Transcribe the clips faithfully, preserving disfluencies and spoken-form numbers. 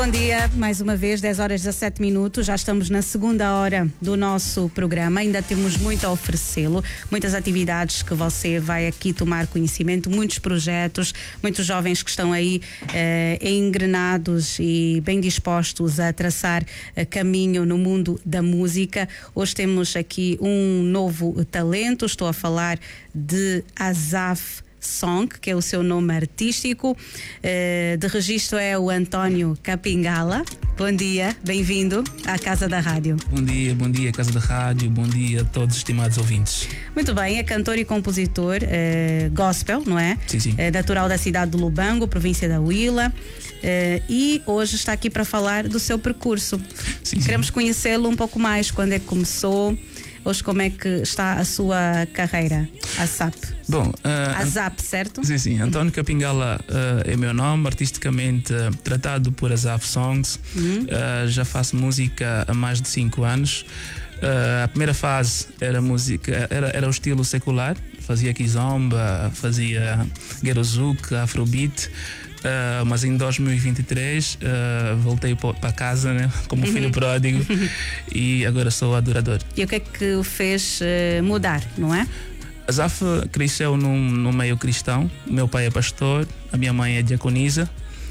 Bom dia, mais uma vez, dez horas e dezassete minutos, já estamos na segunda hora do nosso programa, ainda temos muito a oferecê-lo, muitas atividades que você vai aqui tomar conhecimento, muitos projetos, muitos jovens que estão aí eh, engrenados e bem dispostos a traçar eh, caminho no mundo da música. Hoje temos aqui um novo talento, estou a falar de Azaf Song, que é o seu nome artístico. Uh, de registro é o António Capingala. Bom dia, bem-vindo à Casa da Rádio. Bom dia, bom dia, Casa da Rádio, bom dia a todos os estimados ouvintes. Muito bem, é cantor e compositor uh, gospel, não é? Sim, sim. Uh, natural da cidade de Lubango, província da Huila. Uh, e hoje está aqui para falar do seu percurso. Sim, Queremos sim. conhecê-lo um pouco mais, quando é que começou, hoje como é que está a sua carreira, a S A P. Bom, uh, A Zap, certo? Sim, sim. António Capingala uh, é meu nome, artisticamente uh, tratado por Azaf Songs. Uhum. Uh, já faço música há mais de cinco anos. Uh, a primeira fase era música, era, era o estilo secular. Fazia kizomba, fazia guerozuk, afrobeat. Uh, mas em dois mil e vinte e três uh, voltei para casa, né, como Uhum. filho pródigo e agora sou adorador. E o que é que o fez uh, mudar, não é? Azaf cresceu num, num meio cristão. Meu pai é pastor, a minha mãe é diaconisa.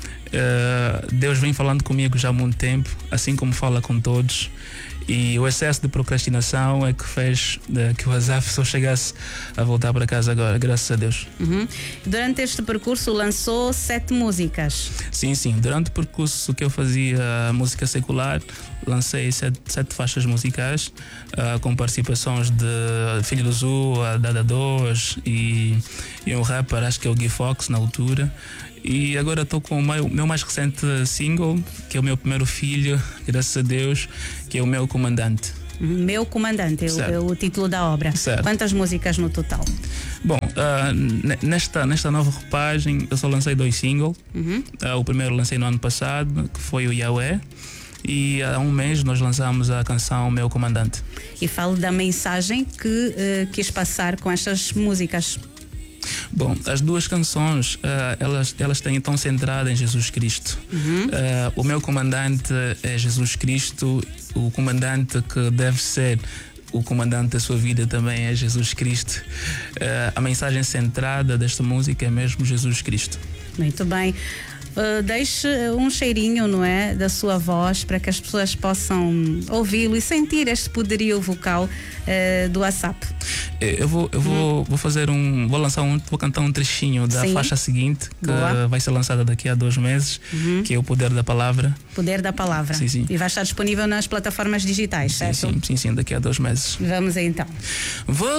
Uh, Deus vem falando comigo já há muito tempo, assim como fala com todos. E o excesso de procrastinação é que fez uh, que o Azaf só chegasse a voltar para casa agora, graças a Deus. Uhum. Durante este percurso lançou sete músicas. Sim, sim. Durante o percurso que eu fazia música secular, lancei sete, sete faixas musicais uh, com participações de Filho do Zu, Dada dois e, e um rapper, acho que é o Gui Fox na altura. E agora estou com o meu, meu mais recente single, que é o meu primeiro filho, graças a Deus, que é o Meu Comandante. Meu Comandante, é o, o título da obra. Certo. Quantas músicas no total? Bom, uh, nesta, nesta nova roupagem eu só lancei dois singles. Uhum. Uh, o primeiro lancei no ano passado, que foi o Yahweh. E há um mês nós lançamos a canção Meu Comandante. E falo da mensagem que uh, quis passar com estas músicas. Bom, as duas canções, uh, elas, elas têm tão centrada em Jesus Cristo. Uhum. Uh, o meu comandante é Jesus Cristo, o comandante que deve ser o comandante da sua vida também é Jesus Cristo. Uh, a mensagem centrada desta música é mesmo Jesus Cristo. Muito bem. Uh, deixe um cheirinho, não é, da sua voz para que as pessoas possam ouvi-lo e sentir este poderio vocal uh, do Azaf. Eu vou, eu vou, hum. vou fazer um, vou lançar um, vou cantar um trechinho da Sim. faixa seguinte que Boa. vai ser lançada daqui a dois meses, uhum. que é o Poder da Palavra. Poder da Palavra. Sim, sim. E vai estar disponível nas plataformas digitais, Sim, certo? sim, sim, sim, daqui a dois meses. Vamos aí então. Vou